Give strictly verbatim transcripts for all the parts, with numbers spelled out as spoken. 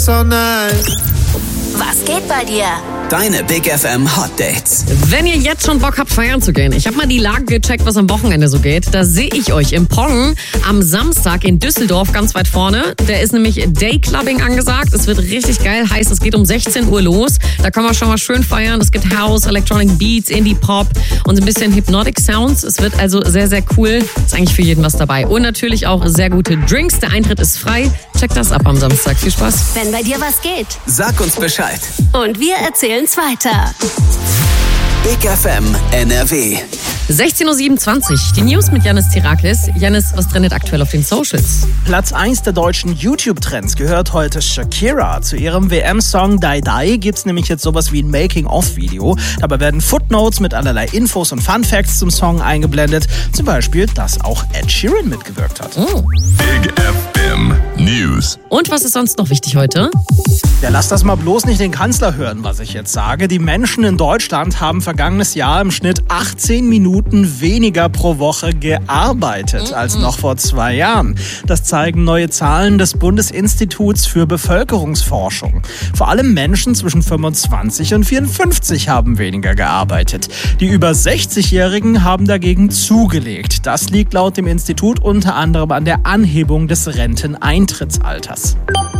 so nice. Was geht bei dir? Deine Big F M Hot Dates. Wenn ihr jetzt schon Bock habt, feiern zu gehen. Ich habe mal die Lage gecheckt, was am Wochenende so geht. Da sehe ich euch im Pong am Samstag in Düsseldorf ganz weit vorne. Da ist nämlich Dayclubbing angesagt. Es wird richtig geil. Heißt, es geht um sechzehn Uhr los. Da kann man schon mal schön feiern. Es gibt House, Electronic Beats, Indie Pop und ein bisschen Hypnotic Sounds. Es wird also sehr, sehr cool. Ist eigentlich für jeden was dabei. Und natürlich auch sehr gute Drinks. Der Eintritt ist frei. Checkt das ab am Samstag. Viel Spaß. Wenn bei dir was geht. Sag uns Bescheid. Und wir erzählen's weiter. Big F M N R W. sechzehn Uhr siebenundzwanzig. Die News mit Yannis Tiraklis. Yannis, was trendet aktuell auf den Socials? Platz eins der deutschen YouTube-Trends gehört heute Shakira. Zu ihrem W M-Song Die Die gibt's nämlich jetzt sowas wie ein Making-of-Video. Dabei werden Footnotes mit allerlei Infos und Fun-Facts zum Song eingeblendet. Zum Beispiel, dass auch Ed Sheeran mitgewirkt hat. Oh. Big F M News. Und was ist sonst noch wichtig heute? Ja, lass das mal bloß nicht den Kanzler hören, was ich jetzt sage. Die Menschen in Deutschland haben vergangenes Jahr im Schnitt achtzehn Minuten weniger pro Woche gearbeitet als noch vor zwei Jahren. Das zeigen neue Zahlen des Bundesinstituts für Bevölkerungsforschung. Vor allem Menschen zwischen fünfundzwanzig und vierundfünfzig haben weniger gearbeitet. Die über sechzigjährigen haben dagegen zugelegt. Das liegt laut dem Institut unter anderem an der Anhebung des Renteneintrittsalters.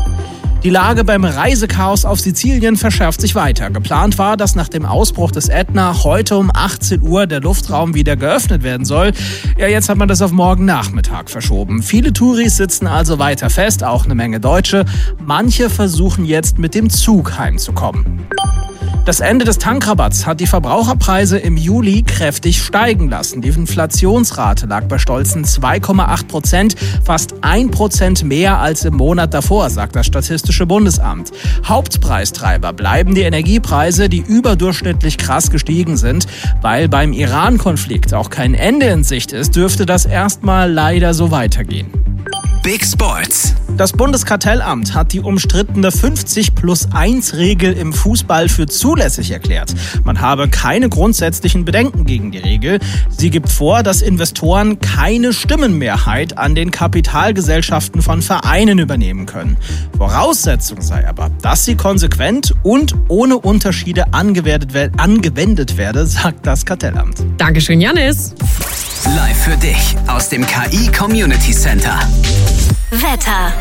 Die Lage beim Reisechaos auf Sizilien verschärft sich weiter. Geplant war, dass nach dem Ausbruch des Ätna heute um achtzehn Uhr der Luftraum wieder geöffnet werden soll. Ja, jetzt hat man das auf morgen Nachmittag verschoben. Viele Touris sitzen also weiter fest, auch eine Menge Deutsche. Manche versuchen jetzt mit dem Zug heimzukommen. Das Ende des Tankrabatts hat die Verbraucherpreise im Juli kräftig steigen lassen. Die Inflationsrate lag bei stolzen zwei Komma acht Prozent, fast ein Prozent mehr als im Monat davor, sagt das Statistische Bundesamt. Hauptpreistreiber bleiben die Energiepreise, die überdurchschnittlich krass gestiegen sind. Weil beim Iran-Konflikt auch kein Ende in Sicht ist, dürfte das erstmal leider so weitergehen. Big Sports. Das Bundeskartellamt hat die umstrittene fünfzig plus eins Regel im Fußball für zulässig erklärt. Man habe keine grundsätzlichen Bedenken gegen die Regel. Sie gibt vor, dass Investoren keine Stimmenmehrheit an den Kapitalgesellschaften von Vereinen übernehmen können. Voraussetzung sei aber, dass sie konsequent und ohne Unterschiede angewendet werde, sagt das Kartellamt. Dankeschön, Yannis. Live für dich aus dem K I Community Center. Wetter.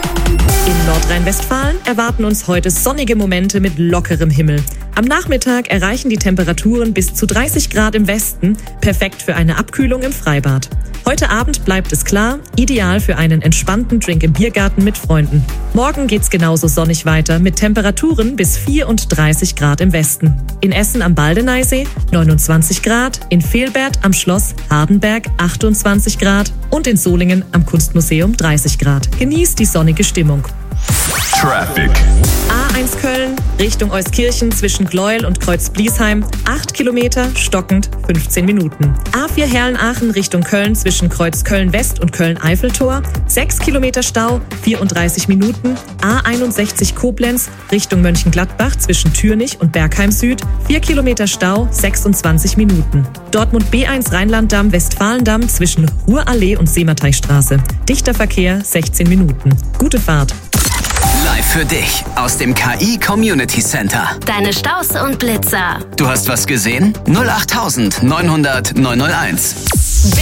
In Nordrhein-Westfalen erwarten uns heute sonnige Momente mit lockerem Himmel. Am Nachmittag erreichen die Temperaturen bis zu dreißig Grad im Westen, perfekt für eine Abkühlung im Freibad. Heute Abend bleibt es klar, ideal für einen entspannten Drink im Biergarten mit Freunden. Morgen geht's genauso sonnig weiter mit Temperaturen bis vierunddreißig Grad im Westen. In Essen am Baldeneysee neunundzwanzig Grad, in Velbert am Schloss Hardenberg achtundzwanzig Grad und in Solingen am Kunstmuseum dreißig Grad. Genießt die sonnige Stimmung. Traffic. A eins Köln, Richtung Euskirchen zwischen Gleuel und Kreuz-Bliesheim, acht Kilometer, stockend fünfzehn Minuten. A vier Herlen-Aachen Richtung Köln zwischen Kreuz-Köln-West und Köln-Eiffeltor, sechs Kilometer Stau, vierunddreißig Minuten. A einundsechzig Koblenz Richtung Mönchengladbach zwischen Türnich und Bergheim Süd, vier Kilometer Stau, sechsundzwanzig Minuten. Dortmund B eins Rheinlanddamm Westfalendamm zwischen Ruhrallee und Seemateichstraße. Dichter Verkehr, sechzehn Minuten. Gute Fahrt. Live für dich aus dem K I Community Center. Deine Staus und Blitzer. Du hast was gesehen? null acht neun null null neun null eins.